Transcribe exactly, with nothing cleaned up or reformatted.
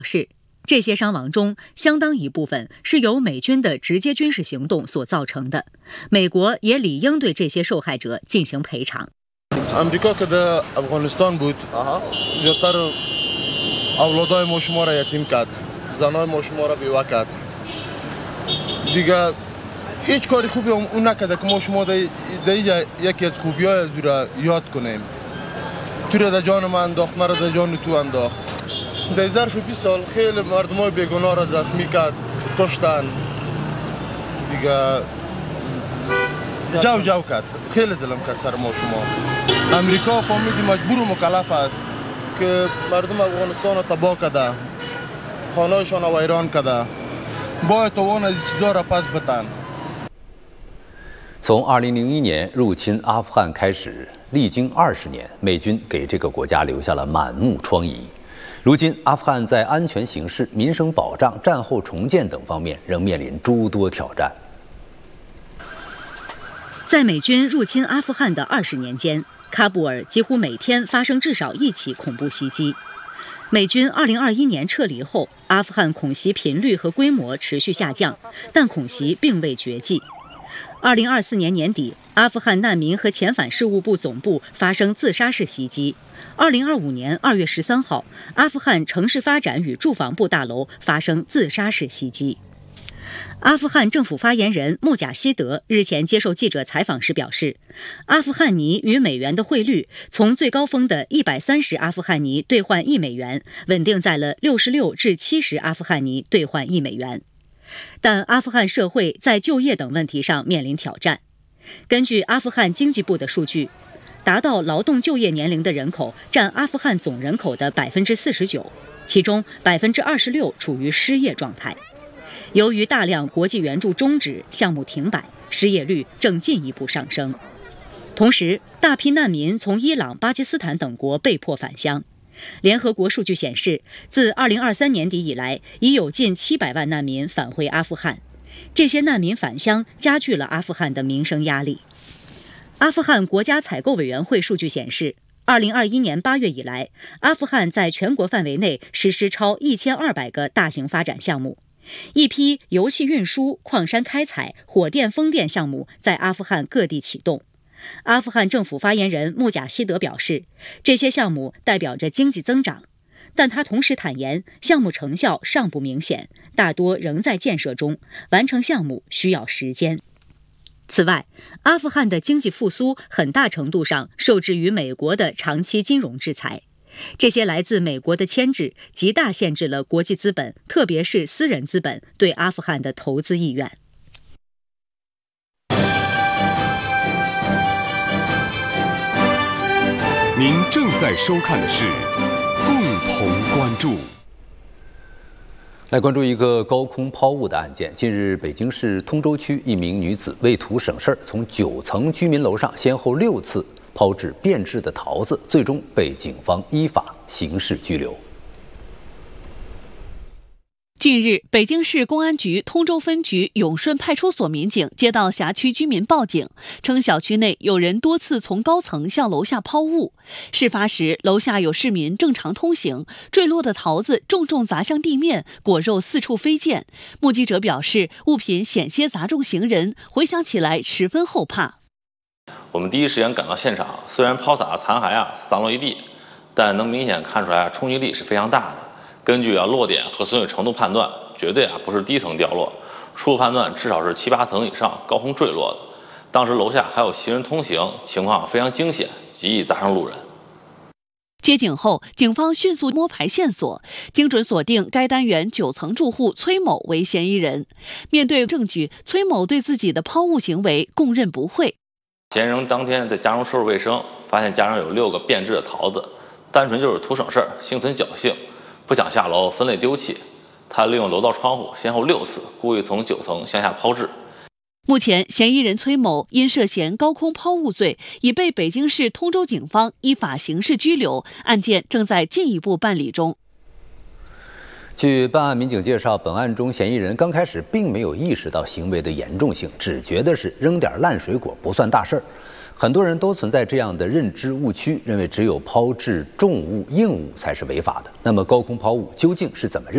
是，这些伤亡中，相当一部分是由美军的直接军事行动所造成的。美国也理应对这些受害者进行赔偿。 امریکا که در افغانستان بود، زیادتر اولادای ما شما را یتیم کرد، زنای ما شما را بیوه کرد. دیگه هیچ کاری خوبی اون نکرده که ما شما در اینجا یکی از خوبی‌های از او را یاد کنیم. تو را در جان من انداخت، مرا در جان تو انداخت. در ظرف بیست سال خیلی مردمای بیگناه را زخمی کرد، کشتن. دیگه جو جو کرد، خیلی ظلم کرد سر ما شما. امریکا فهمید مجبور و مکلف است که مردم افغانستان را تباه کرده، خانه‌شان را ویران کرده. باید توان از این چیزا را پس بتن. 从二零零一年入侵阿富汗开始，历经二十年，美军给这个国家留下了满目疮痍。如今，阿富汗在安全形势、民生保障、战后重建等方面仍面临诸多挑战。 在美军入侵阿富汗的二十年间，喀布尔几乎每天发生至少一起恐怖袭击。美军二零二一年撤离后，阿富汗恐袭频率和规模持续下降，但恐袭并未绝迹。二零二四年年底，阿富汗难民和遣返事务部总部发生自杀式袭击。二零二五年二月十三号，阿富汗城市发展与住房部大楼发生自杀式袭击。阿富汗政府发言人穆贾希德日前接受记者采访时表示，阿富汗尼与美元的汇率从最高峰的一百三十阿富汗尼兑换一美元，稳定在了六十六至七十阿富汗尼兑换一美元。但阿富汗社会在就业等问题上面临挑战。根据阿富汗经济部的数据，达到劳动就业年龄的人口占阿富汗总人口的百分之四十九，其中百分之二十六处于失业状态。由于大量国际援助终止，项目停摆，失业率正进一步上升。同时，大批难民从伊朗、巴基斯坦等国被迫返乡。联合国数据显示，自二零二三年底以来，已有近七百万难民返回阿富汗。这些难民返乡加剧了阿富汗的民生压力。阿富汗国家采购委员会数据显示，二零二一年八月以来，阿富汗在全国范围内实施超一千二百个大型发展项目。一批油气运输、矿山开采、火电、风电项目在阿富汗各地启动。阿富汗政府发言人穆贾希德表示，这些项目代表着经济增长，但他同时坦言，项目成效尚不明显，大多仍在建设中，完成项目需要时间。此外，阿富汗的经济复苏很大程度上受制于美国的长期金融制裁。这些来自美国的牵制极大限制了国际资本，特别是私人资本对阿富汗的投资意愿。 您正在收看的是共同关注。 来关注一个高空抛物的案件。近日，北京市通州区一名女子为图省事儿，从九层居民楼上先后六次抛掷变质的桃子，最终被警方依法刑事拘留。 近日，北京市公安局通州分局永顺派出所民警接到辖区居民报警，称小区内有人多次从高层向楼下抛物。事发时，楼下有市民正常通行，坠落的桃子重重砸向地面，果肉四处飞溅。目击者表示，物品险些砸中行人，回想起来十分后怕。 我们第一时间赶到现场，虽然抛洒残骸啊散落一地，但能明显看出来冲击力是非常大的。根据啊落点和损毁程度判断，绝对啊不是低层掉落，初步判断至少是七八层以上高空坠落的。当时楼下还有行人通行，情况非常惊险，极易砸伤路人。 接警后，警方迅速摸排线索，精准锁定该单元九层住户崔某为嫌疑人。面对证据，崔某对自己的抛物行为供认不讳。 嫌疑人当天在家中收拾卫生，发现家中有六个变质的桃子，单纯就是图省事儿，心存侥幸，不想下楼分类丢弃。他利用楼道窗户先后六次故意从九层向下抛掷。 目前，嫌疑人崔某因涉嫌高空抛物罪，已被北京市通州警方依法刑事拘留，案件正在进一步办理中。 据办案民警介绍，本案中嫌疑人刚开始并没有意识到行为的严重性，只觉得是扔点烂水果不算大事儿。很多人都存在这样的认知误区，认为只有抛掷重物、硬物才是违法的。那么高空抛物究竟是怎么认